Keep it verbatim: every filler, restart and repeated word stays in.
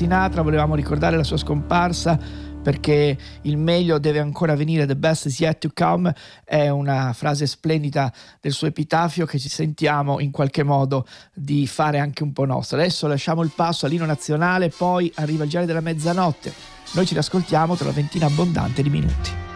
Sinatra, volevamo ricordare la sua scomparsa perché il meglio deve ancora venire, the best is yet to come, è una frase splendida del suo epitafio che ci sentiamo in qualche modo di fare anche un po' nostra. Adesso lasciamo il passo all'inno nazionale, poi arriva il Genere della Mezzanotte. Noi ci riascoltiamo tra una ventina abbondante di minuti.